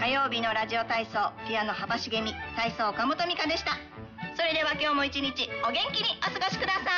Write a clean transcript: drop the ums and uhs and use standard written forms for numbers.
火曜日のラジオ体操、ピアノ幅しげみ、体操岡本美香でした。それでは今日も一日お元気にお過ごしくださ